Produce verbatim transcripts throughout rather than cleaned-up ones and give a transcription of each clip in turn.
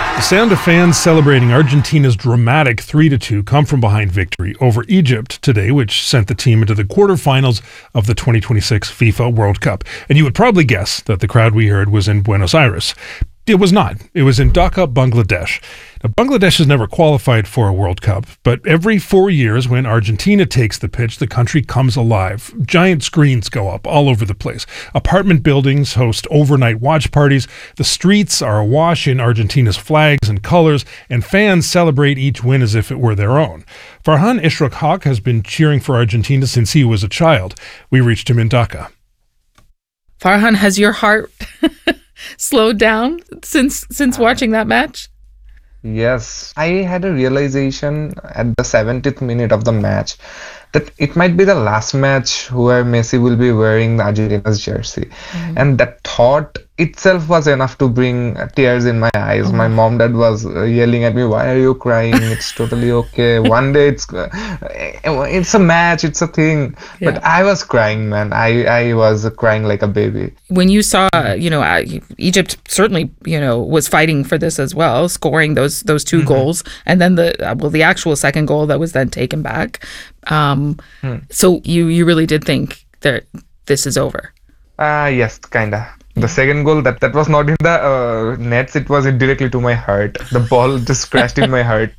The sound of fans celebrating Argentina's dramatic three to two come from behind victory over Egypt today, which sent the team into the quarterfinals of the twenty twenty-six FIFA World Cup. And you would probably guess that the crowd we heard was in Buenos Aires. It was not. It was in Dhaka, Bangladesh. Now, Bangladesh has never qualified for a World Cup, but every four years when Argentina takes the pitch, the country comes alive. Giant screens go up all over the place. Apartment buildings host overnight watch parties. The streets are awash in Argentina's flags and colors, and fans celebrate each win as if it were their own. Farhan Ishraq Haq has been cheering for Argentina since he was a child. We reached him in Dhaka. Farhan, has your heart slowed down since since watching that match? Yes, I had a realization at the seventieth minute of the match that it might be the last match where Messi will be wearing the Argentina's jersey. Mm-hmm. And that thought itself was enough to bring tears in my eyes. Oh. My mom, dad was yelling at me, "Why are you crying? It's totally okay. One day it's it's a match, it's a thing." Yeah. But I was crying, man. I, I was crying like a baby. When you saw, you know, Egypt certainly, you know, was fighting for this as well, scoring those those two mm-hmm. goals, and then the well, the actual second goal that was then taken back. Um, hmm. So you you really did think that this is over? Ah, uh, yes, kinda. The second goal, that, that was not in the uh, nets, it was directly to my heart. The ball just crashed in my heart.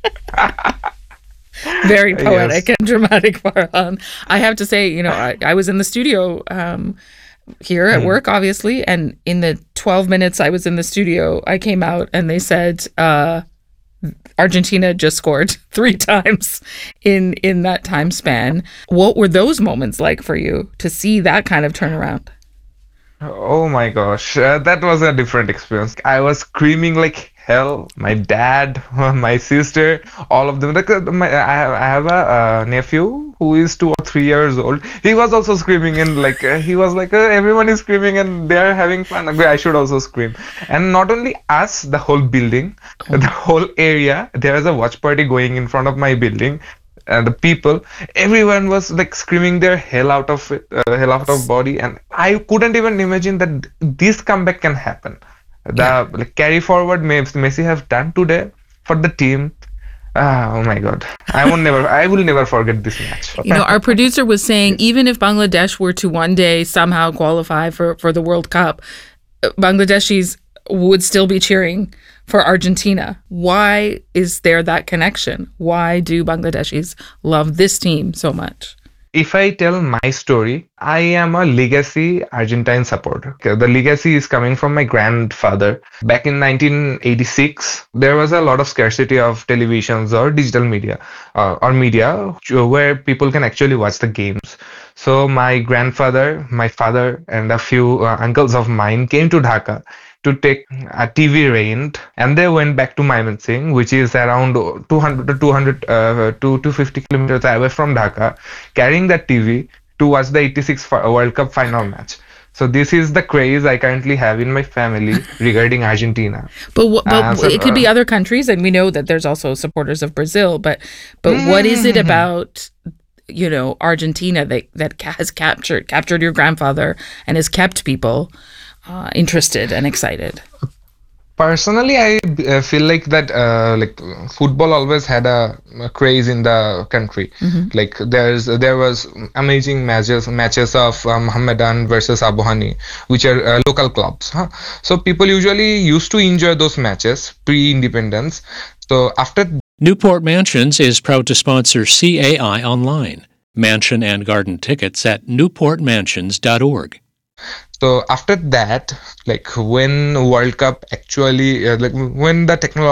Very poetic yes. and dramatic, Farhan. I have to say, you know, I, I was in the studio um, here at mm. work, obviously, and in the twelve minutes I was in the studio, I came out and they said uh, Argentina just scored three times in, in that time span. What were those moments like for you to see that kind of turnaround? Oh my gosh, uh, that was a different experience. I was screaming like hell. My dad, my sister, all of them. Like, uh, my, I, I have a uh, nephew who is two or three years old. He was also screaming, and like uh, he was like, uh, everyone is screaming and they are having fun. Okay, I should also scream. And not only us, the whole building, oh. the whole area. There was a watch party going in front of my building. And the people, everyone was like screaming their hell out of it, uh, hell out of body, and I couldn't even imagine that this comeback can happen. The yeah. like, carry forward Messi have done today for the team. Ah, oh my God, I will never, I will never forget this match. You know, our producer was saying even if Bangladesh were to one day somehow qualify for for the World Cup, Bangladeshis would still be cheering for Argentina. Why is there that connection? Why do Bangladeshis love this team so much? If I tell my story, I am a legacy Argentine supporter. Okay, the legacy is coming from my grandfather. Back in nineteen eighty-six, there was a lot of scarcity of televisions or digital media uh, or media where people can actually watch the games. So my grandfather, my father, and a few uh, uncles of mine came to Dhaka to take a T V rent, and they went back to Mymensingh, which is around two hundred to two hundred uh, to two hundred fifty kilometers away from Dhaka, carrying that T V to watch the eighty-six World Cup final match. So this is the craze I currently have in my family regarding Argentina. But, w- but uh, so, it could be other countries, and we know that there's also supporters of Brazil. But but mm-hmm. what is it about, you know, Argentina that that has captured captured your grandfather and has kept people Uh, interested and excited? Personally, I uh, feel like that uh, like football always had a, a craze in the country. Mm-hmm. Like there's there was amazing matches matches of uh, Mohammedan versus Abu Hani, which are uh, local clubs. Huh? So people usually used to enjoy those matches pre-independence. So after Newport Mansions is proud to sponsor C A I Online. Mansion and garden tickets at newport mansions dot org. So after that, like when World Cup actually, uh, like when the technology